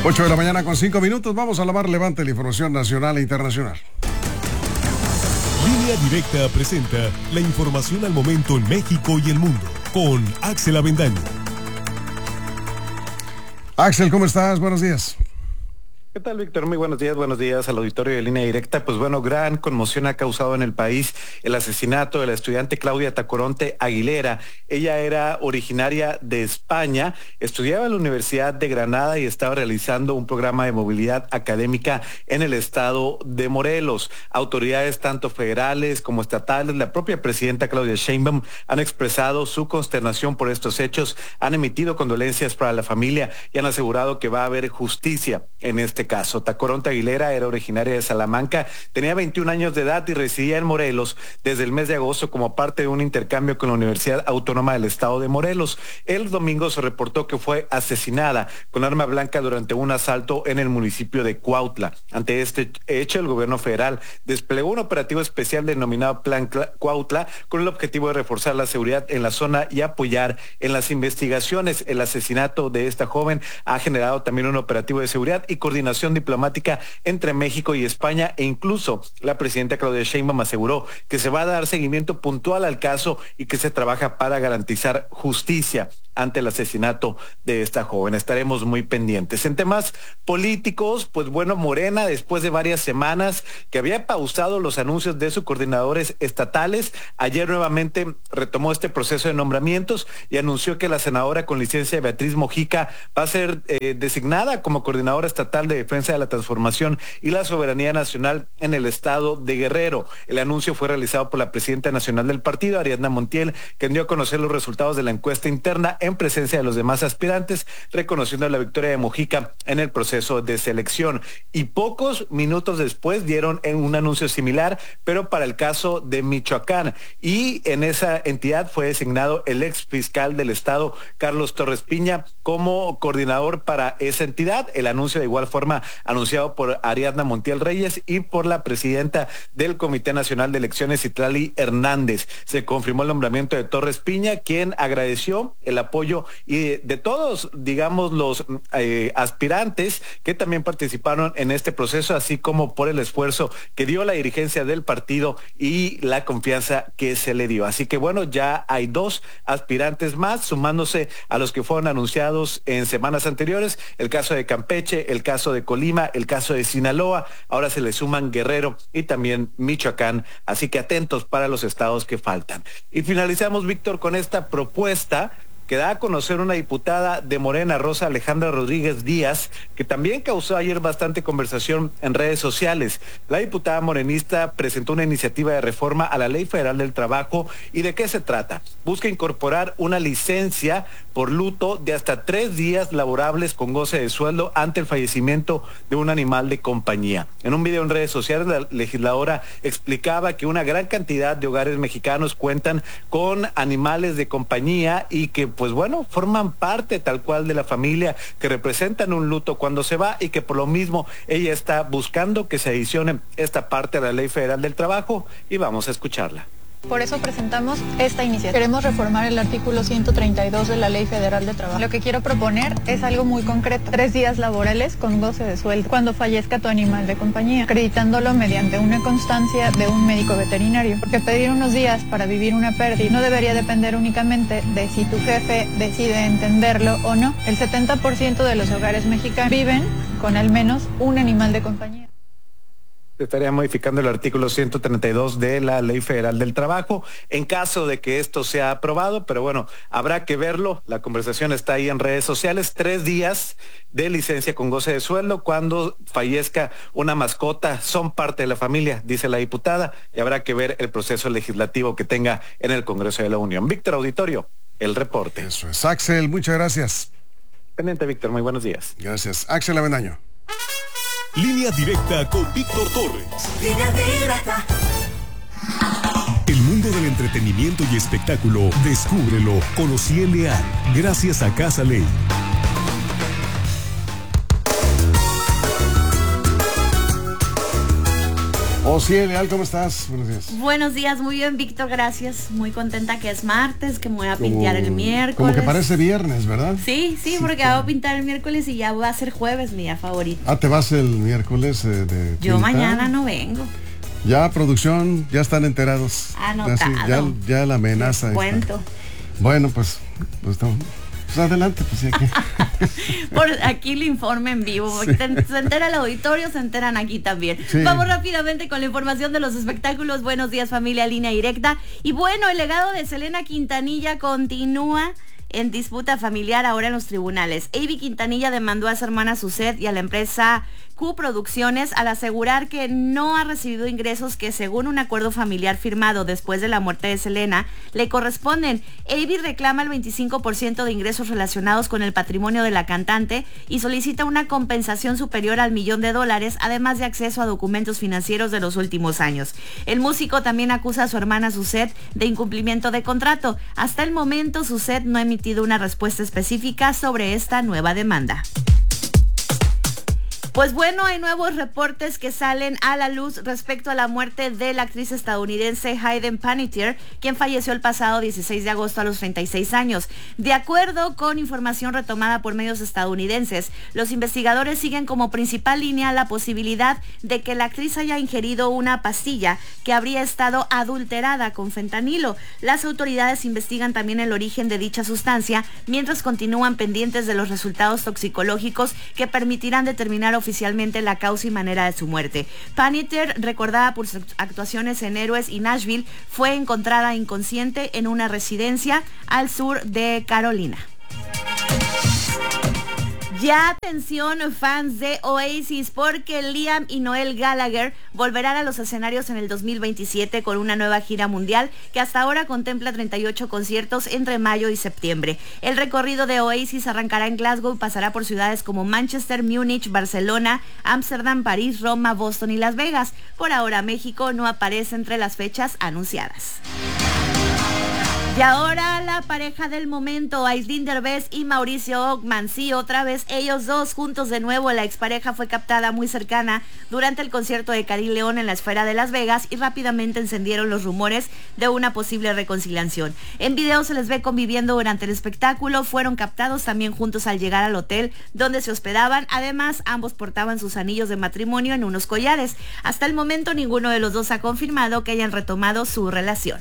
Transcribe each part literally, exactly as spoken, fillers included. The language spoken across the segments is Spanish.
ocho de la mañana con cinco minutos. Vamos a la más relevante de la información nacional e internacional. Línea Directa presenta la información al momento en México y el mundo con Axel Avendaño. Axel, ¿cómo estás? Buenos días. ¿Qué tal, Víctor? Muy buenos días, buenos días al auditorio de Línea Directa. Pues bueno, gran conmoción ha causado en el país el asesinato de la estudiante Claudia Tacoronte Aguilera. Ella era originaria de España, estudiaba en la Universidad de Granada y estaba realizando un programa de movilidad académica en el estado de Morelos. Autoridades tanto federales como estatales, la propia presidenta Claudia Sheinbaum han expresado su consternación por estos hechos, han emitido condolencias para la familia y han asegurado que va a haber justicia en este caso. Tacoronte Aguilera era originaria de Salamanca, tenía veintiún años de edad y residía en Morelos desde el mes de agosto como parte de un intercambio con la Universidad Autónoma del Estado de Morelos. El domingo se reportó que fue asesinada con arma blanca durante un asalto en el municipio de Cuautla. Ante este hecho, el gobierno federal desplegó un operativo especial denominado Plan Cuautla con el objetivo de reforzar la seguridad en la zona y apoyar en las investigaciones. El asesinato de esta joven ha generado también un operativo de seguridad y coordinación diplomática entre México y España, e incluso la presidenta Claudia Sheinbaum aseguró que se va a dar seguimiento puntual al caso y que se trabaja para garantizar justicia ante el asesinato de esta joven. Estaremos muy pendientes. En temas políticos, pues bueno, Morena, después de varias semanas que había pausado los anuncios de sus coordinadores estatales, ayer nuevamente retomó este proceso de nombramientos y anunció que la senadora con licencia Beatriz Mojica va a ser eh, designada como coordinadora estatal de defensa de la transformación y la soberanía nacional en el estado de Guerrero. El anuncio fue realizado por la presidenta nacional del partido, Ariadna Montiel, quien dio a conocer los resultados de la encuesta interna en presencia de los demás aspirantes, reconociendo la victoria de Mojica en el proceso de selección. Y pocos minutos después dieron en un anuncio similar, pero para el caso de Michoacán. Y en esa entidad fue designado el ex fiscal del estado, Carlos Torres Piña, como coordinador para esa entidad. El anuncio de igual forma anunciado por Ariadna Montiel Reyes y por la presidenta del Comité Nacional de Elecciones, Citlali Hernández. Se confirmó el nombramiento de Torres Piña, quien agradeció el apoyo y de, de todos, digamos, los eh, aspirantes que también participaron en este proceso, así como por el esfuerzo que dio la dirigencia del partido y la confianza que se le dio. Así que bueno, ya hay dos aspirantes más, sumándose a los que fueron anunciados en semanas anteriores, el caso de Campeche, el caso de Colima, el caso de Sinaloa, ahora se le suman Guerrero y también Michoacán, así que atentos para los estados que faltan. Y finalizamos, Víctor, con esta propuesta que da a conocer una diputada de Morena, Rosa Alejandra Rodríguez Díaz, que también causó ayer bastante conversación en redes sociales. La diputada morenista presentó una iniciativa de reforma a la Ley Federal del Trabajo. ¿Y de qué se trata? Busca incorporar una licencia por luto de hasta tres días laborables con goce de sueldo ante el fallecimiento de un animal de compañía. En un video en redes sociales, la legisladora explicaba que una gran cantidad de hogares mexicanos cuentan con animales de compañía y que pues bueno, forman parte tal cual de la familia, que representan un luto cuando se va y que por lo mismo ella está buscando que se adicione esta parte a la Ley Federal del Trabajo y vamos a escucharla. Por eso presentamos esta iniciativa. Queremos reformar el artículo ciento treinta y dos de la Ley Federal de Trabajo. Lo que quiero proponer es algo muy concreto. Tres días laborales con goce de sueldo cuando fallezca tu animal de compañía, acreditándolo mediante una constancia de un médico veterinario. Porque pedir unos días para vivir una pérdida no debería depender únicamente de si tu jefe decide entenderlo o no. El setenta por ciento de los hogares mexicanos viven con al menos un animal de compañía. Se estaría modificando el artículo ciento treinta y dos de la Ley Federal del Trabajo en caso de que esto sea aprobado, pero bueno, habrá que verlo. La conversación está ahí en redes sociales. Tres días de licencia con goce de sueldo cuando fallezca una mascota, son parte de la familia, dice la diputada, y habrá que ver el proceso legislativo que tenga en el Congreso de la Unión. Víctor Auditorio, el reporte. Eso es. Axel, muchas gracias. Pendiente, Víctor, muy buenos días. Gracias. Axel Avendaño. Línea Directa con Víctor Torres. Línea Directa. El mundo del entretenimiento y espectáculo, descúbrelo con Ociel Leal, gracias a Casa Ley. Ociel Leal, ¿cómo estás? Buenos días. Buenos días, muy bien, Víctor, gracias. Muy contenta que es martes, que me voy a pintar como, el miércoles. Como que parece viernes, ¿verdad? Sí, sí, sí, porque voy a pintar el miércoles y ya va a ser jueves, mi día favorito. Ah, ¿te vas el miércoles eh, de Yo pintar? mañana no vengo. Ya, producción, ya están enterados. Anotado. Ya, ya la amenaza. Cuento. Bueno, pues, pues, pues adelante, pues ya que... Por aquí el informe en vivo. Sí. Se entera el auditorio, se enteran aquí también. Sí. Vamos rápidamente con la información de los espectáculos. Buenos días, familia, Línea Directa. Y bueno, el legado de Selena Quintanilla continúa en disputa familiar ahora en los tribunales. Avi Quintanilla demandó a su hermana Suzette y a la empresa Q Producciones al asegurar que no ha recibido ingresos que, según un acuerdo familiar firmado después de la muerte de Selena, le corresponden. Avi reclama el veinticinco por ciento de ingresos relacionados con el patrimonio de la cantante y solicita una compensación superior al millón de dólares, además de acceso a documentos financieros de los últimos años. El músico también acusa a su hermana Suzette de incumplimiento de contrato. Hasta el momento, Suzette no ha emitido una respuesta específica sobre esta nueva demanda. Pues bueno, hay nuevos reportes que salen a la luz respecto a la muerte de la actriz estadounidense Hayden Panettiere, quien falleció el pasado dieciséis de agosto a los treinta y seis años. De acuerdo con información retomada por medios estadounidenses, los investigadores siguen como principal línea la posibilidad de que la actriz haya ingerido una pastilla que habría estado adulterada con fentanilo. Las autoridades investigan también el origen de dicha sustancia, mientras continúan pendientes de los resultados toxicológicos que permitirán determinar oficialmente la causa y manera de su muerte. Panettiere, recordada por sus actuaciones en Héroes y Nashville, fue encontrada inconsciente en una residencia al sur de Carolina. Ya atención, fans de Oasis, porque Liam y Noel Gallagher volverán a los escenarios en el dos mil veintisiete con una nueva gira mundial que hasta ahora contempla treinta y ocho conciertos entre mayo y septiembre. El recorrido de Oasis arrancará en Glasgow y pasará por ciudades como Manchester, Múnich, Barcelona, Ámsterdam, París, Roma, Boston y Las Vegas. Por ahora, México no aparece entre las fechas anunciadas. Y ahora la pareja del momento, Aislinn Derbez y Mauricio Ockman. Sí, otra vez ellos dos juntos de nuevo. La expareja fue captada muy cercana durante el concierto de Karim León en la Esfera de Las Vegas y rápidamente encendieron los rumores de una posible reconciliación. En video se les ve conviviendo durante el espectáculo. Fueron captados también juntos al llegar al hotel donde se hospedaban. Además, ambos portaban sus anillos de matrimonio en unos collares. Hasta el momento, ninguno de los dos ha confirmado que hayan retomado su relación.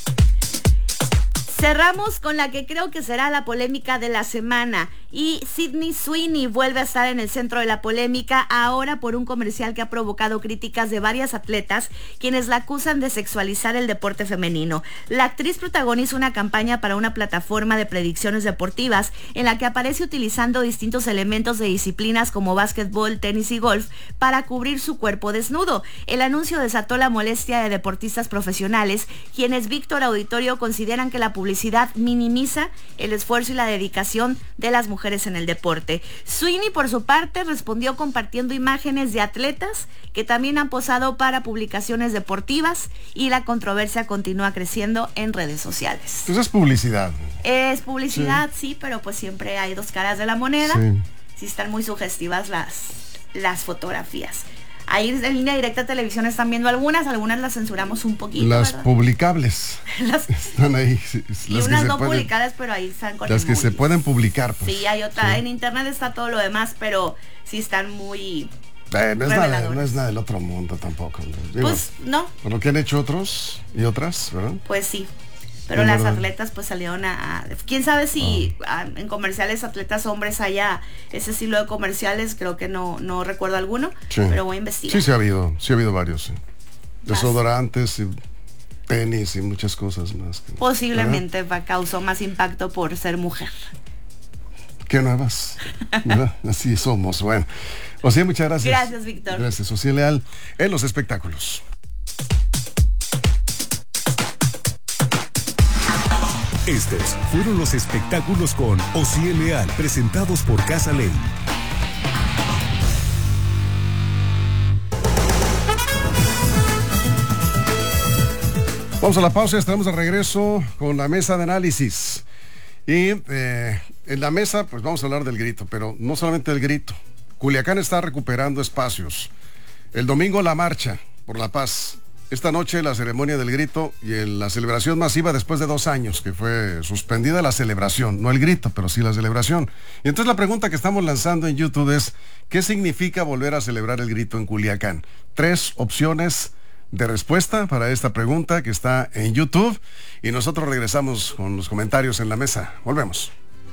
Cerramos con la que creo que será la polémica de la semana, y Sydney Sweeney vuelve a estar en el centro de la polémica ahora por un comercial que ha provocado críticas de varias atletas quienes la acusan de sexualizar el deporte femenino. La actriz protagoniza una campaña para una plataforma de predicciones deportivas en la que aparece utilizando distintos elementos de disciplinas como básquetbol, tenis y golf para cubrir su cuerpo desnudo. El anuncio desató la molestia de deportistas profesionales, quienes, Víctor Auditorio, consideran que la publicidad Publicidad minimiza el esfuerzo y la dedicación de las mujeres en el deporte. Sweeney, por su parte, respondió compartiendo imágenes de atletas que también han posado para publicaciones deportivas, y la controversia continúa creciendo en redes sociales. Pues es publicidad. Es publicidad, sí, sí, pero pues siempre hay dos caras de la moneda. Sí, sí están muy sugestivas las, las fotografías. Ahí en Línea Directa Televisión están viendo algunas, algunas las censuramos un poquito. Las ¿verdad? Publicables. Las, están ahí. Y las unas no pueden, publicadas, pero ahí están con las que se pueden publicar. Pues. Sí, hay otra. Sí. En internet está todo lo demás, pero sí están muy eh, no, es nada, no es nada del otro mundo tampoco. Digo, pues no. Por lo que han hecho otros y otras, ¿verdad? Pues sí. Pero las verdad. atletas pues salieron a, a... ¿Quién sabe si oh. a, en comerciales atletas hombres haya ese estilo de comerciales? Creo que no no recuerdo alguno, sí. pero voy a investigar. Sí, sí ha habido, sí ha habido varios. Sí. Desodorantes y tenis y muchas cosas más. Posiblemente ¿verdad? causó más impacto por ser mujer. Qué nuevas, ¿verdad? Así somos. Bueno, Ociel, muchas gracias. Gracias, Víctor. Gracias, Ociel Leal, en los espectáculos. Estos fueron los espectáculos con Ociel Leal, presentados por Casa Ley. Vamos a la pausa, estaremos de regreso con la mesa de análisis. Y eh, en la mesa, pues vamos a hablar del grito, pero no solamente del grito. Culiacán está recuperando espacios. El domingo la marcha, por la paz. Esta noche la ceremonia del grito y el, la celebración masiva después de dos años que fue suspendida la celebración, no el grito, pero sí la celebración. Y entonces la pregunta que estamos lanzando en YouTube es, ¿qué significa volver a celebrar el grito en Culiacán? Tres opciones de respuesta para esta pregunta que está en YouTube y nosotros regresamos con los comentarios en la mesa. Volvemos.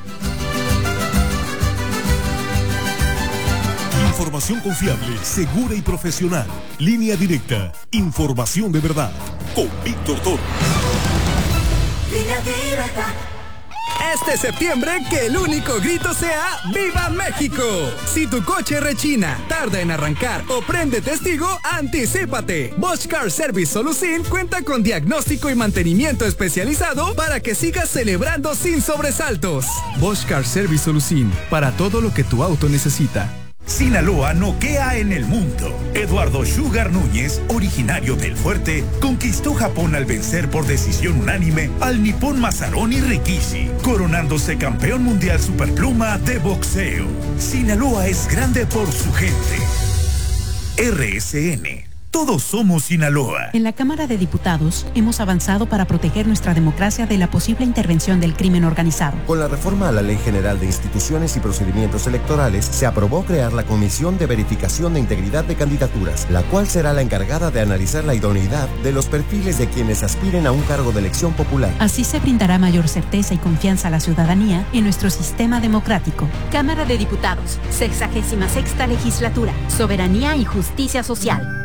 Información confiable, segura y profesional. Línea directa. Información de verdad. Con Víctor Toro. Línea directa. Este septiembre que el único grito sea ¡Viva México! Si tu coche rechina, tarda en arrancar o prende testigo, anticípate. Bosch Car Service Solución cuenta con diagnóstico y mantenimiento especializado para que sigas celebrando sin sobresaltos. Bosch Car Service Solución, para todo lo que tu auto necesita. Sinaloa noquea en el mundo. Eduardo Sugar Núñez, originario del Fuerte, conquistó Japón al vencer por decisión unánime al nipón Masaroni Rikishi, coronándose campeón mundial superpluma de boxeo. Sinaloa es grande por su gente. R S N. Todos somos Sinaloa. En la Cámara de Diputados hemos avanzado para proteger nuestra democracia de la posible intervención del crimen organizado. Con la reforma a la Ley General de Instituciones y Procedimientos Electorales, se aprobó crear la Comisión de Verificación de Integridad de Candidaturas, la cual será la encargada de analizar la idoneidad de los perfiles de quienes aspiren a un cargo de elección popular. Así se brindará mayor certeza y confianza a la ciudadanía en nuestro sistema democrático. Cámara de Diputados, sexagésima sexta legislatura, Soberanía y Justicia Social.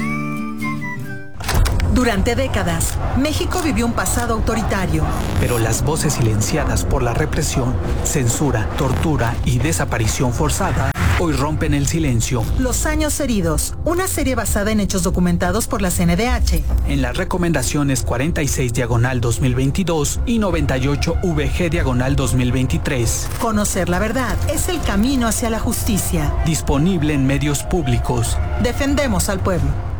Durante décadas, México vivió un pasado autoritario. Pero las voces silenciadas por la represión, censura, tortura y desaparición forzada hoy rompen el silencio. Los años heridos, una serie basada en hechos documentados por la C N D H. En las recomendaciones cuarenta y seis diagonal dos mil veintidós y noventa y ocho V G diagonal dos mil veintitrés. Conocer la verdad es el camino hacia la justicia. Disponible en medios públicos. Defendemos al pueblo.